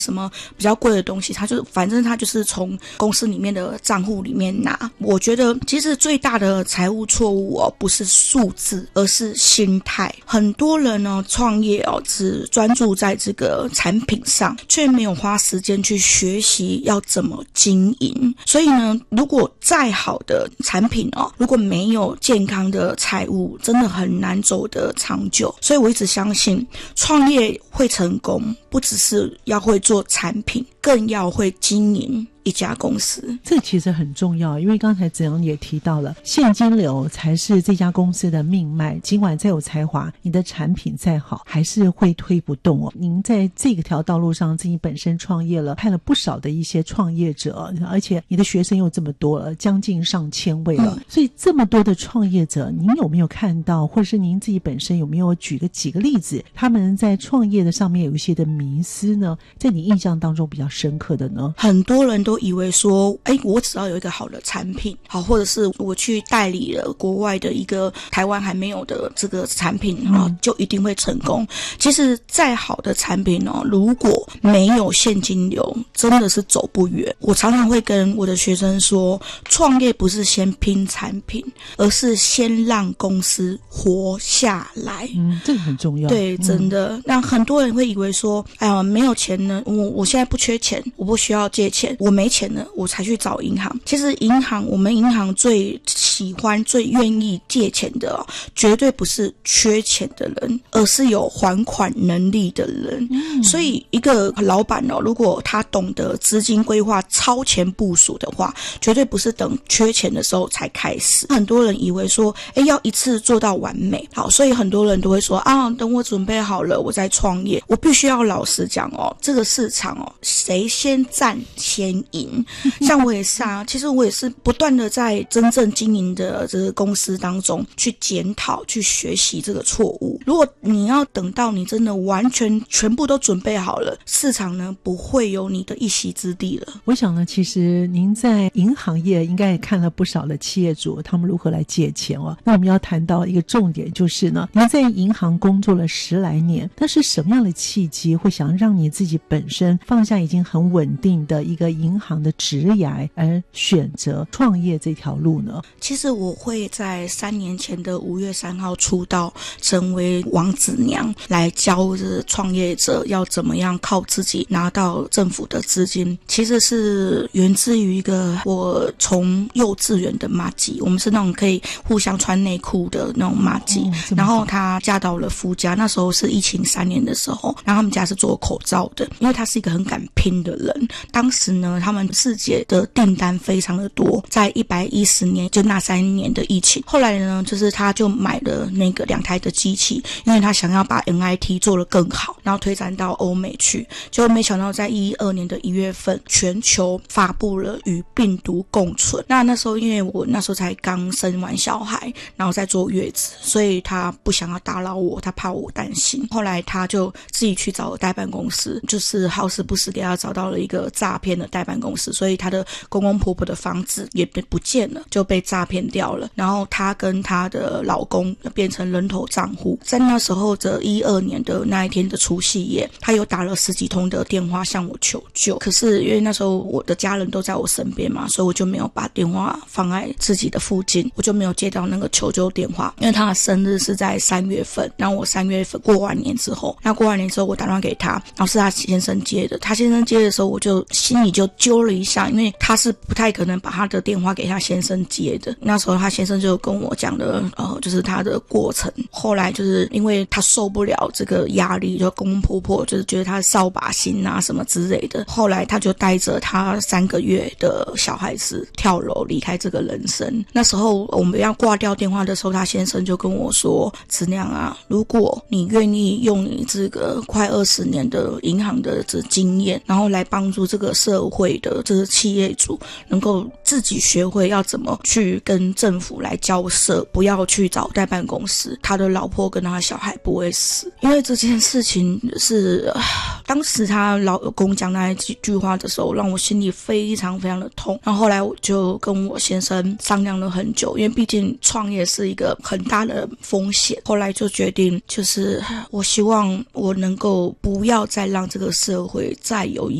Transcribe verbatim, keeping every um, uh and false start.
什么比较贵的东西，他就反正他就是从公司里面的账户里面拿。我觉得其实最大的财务错误哦，不是数字，而是心态。很多人呢创业哦，只专注在这个产品上，却没有花时间去学习要怎么经营。所以呢，如果再好的产品哦，如果没有健康的财务，真的很难走得长久。所以我一直相信，创业会成功，不只是要会做产品，更要会经营一家公司。 这个其实很重要，因为刚才子扬也提到了，现金流才是这家公司的命脉。尽管再有才华，你的产品再好，还是会推不动哦。您在这个条道路上自己本身创业了，看了不少的一些创业者，而且你的学生又这么多了，将近上千位了、嗯、所以这么多的创业者，您有没有看到，或者是您自己本身有没有举个几个例子，他们在创业的上面有一些的迷思呢，在你印象当中比较深刻的呢？ 很多人都以为说，哎，我只要有一个好的产品，好，或者是我去代理了国外的一个台湾还没有的这个产品啊、嗯，就一定会成功。其实再好的产品哦，如果没有现金流，真的是走不远。我常常会跟我的学生说，创业不是先拼产品，而是先让公司活下来。 嗯，这个很重要。 对，真的。嗯、那很多人会以为说，哎呀，没有钱呢，我我现在不缺钱，我不需要借钱，我没钱了，我才去找银行。其实银行，我们银行最喜欢、最愿意借钱的、哦，绝对不是缺钱的人，而是有还款能力的人。嗯、所以，一个老板哦，如果他懂得资金规划、超前部署的话，绝对不是等缺钱的时候才开始。很多人以为说，哎，要一次做到完美，好，所以很多人都会说啊，等我准备好了，我再创业。我必须要老实讲哦，这个市场哦，谁先占先赢。像我也是啊，其实我也是不断的在真正经营的这个公司当中去检讨、去学习这个错误。如果你要等到你真的完全全部都准备好了，市场呢不会有你的一席之地了。 我想呢，其实您在银行业应该也看了不少的企业主，他们如何来借钱哦。那我们要谈到一个重点，就是呢，您在银行工作了十来年，但是什么样的契机会想让你自己本身放下已经很稳定的一个银行的职涯，而选择创业这条路呢？ 其实我会在三年前的五月三号出道，成为王子娘，来教着创业者要怎么样靠自己拿到政府的资金。其实是源自于一个我从幼稚园的麻吉，我们是那种可以互相穿内裤的那种麻吉、哦、然后她嫁到了夫家，那时候是疫情三年的时候，然后他们家是做口罩的，因为她是一个很敢拼的人。当时呢，他们世界的订单非常的多，在一百一十年就那三年的疫情，后来呢，就是他就买了那个两台的机器，因为他想要把 N I T 做得更好，然后推展到欧美去。结果没想到在一二年的一月份，全球发布了与病毒共存。那那时候因为我那时候才刚生完小孩，然后在坐月子，所以他不想要打扰我，他怕我担心。后来他就自己去找代办公司，就是好死不死给他找到了一个诈骗的代办公司，所以他的公公婆婆的房子也不见了，就被诈骗掉了。然后他跟他的老公变成人头账户。在那时候的一二年的那一天的除夕夜，他有打了十几通的电话向我求救。可是因为那时候我的家人都在我身边嘛，所以我就没有把电话放在自己的附近，我就没有接到那个求救电话。因为他的生日是在三月份，然后我三月份过完年之后，那过完年之后我打电话给他，然后是他先生接的。他先生接的时候，我就心里就揪了一下，因为他是不太可能把他的电话给他先生接的。那时候他先生就跟我讲的呃，就是他的过程。后来就是因为他受不了这个压力，就公公婆婆就是觉得他扫把星啊什么之类的，后来他就带着他三个月的小孩子跳楼离开这个人生。那时候我们要挂掉电话的时候，他先生就跟我说，子亮啊，如果你愿意用你这个快二十年的银行的这经验，然后来帮助这个社会的这个企业主能够自己学会要怎么去跟政府来交涉，不要去找代办公司，他的老婆跟他的小孩不会死。因为这件事情是当时他老公讲那几句话的时候，让我心里非常非常的痛。然后后来我就跟我先生商量了很久，因为毕竟创业是一个很大的风险。后来就决定，就是我希望我能够不要再让这个社会再有